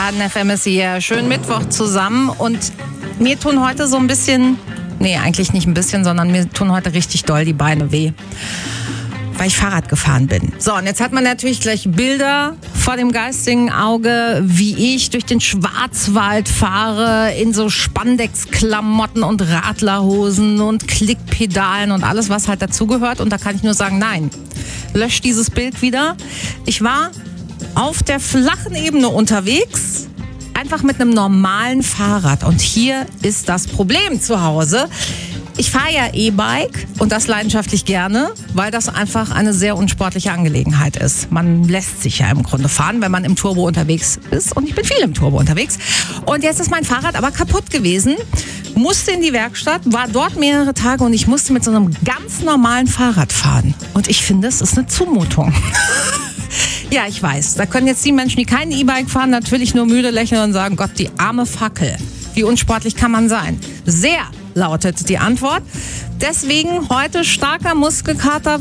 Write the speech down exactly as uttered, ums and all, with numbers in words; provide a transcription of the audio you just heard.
Baden F M ist hier. Schönen Mittwoch zusammen. Und mir tun heute so ein bisschen, nee, eigentlich nicht ein bisschen, sondern mir tun heute richtig doll die Beine weh, weil ich Fahrrad gefahren bin. So, und jetzt hat man natürlich gleich Bilder vor dem geistigen Auge, wie ich durch den Schwarzwald fahre, in so Spandex-Klamotten und Radlerhosen und Klickpedalen und alles, was halt dazugehört. Und da kann ich nur sagen, nein, löscht dieses Bild wieder. Ich war auf der flachen Ebene unterwegs, einfach mit einem normalen Fahrrad. Und hier ist das Problem zu Hause. Ich fahre ja E-Bike und das leidenschaftlich gerne, weil das einfach eine sehr unsportliche Angelegenheit ist. Man lässt sich ja im Grunde fahren, wenn man im Turbo unterwegs ist. Und ich bin viel im Turbo unterwegs. Und jetzt ist mein Fahrrad aber kaputt gewesen. Musste in die Werkstatt, war dort mehrere Tage und ich musste mit so einem ganz normalen Fahrrad fahren. Und ich finde, es ist eine Zumutung. Ja, ich weiß. Da können jetzt die Menschen, die kein E-Bike fahren, natürlich nur müde lächeln und sagen, Gott, die arme Fackel. Wie unsportlich kann man sein? Sehr lautet die Antwort. Deswegen heute starker Muskelkater.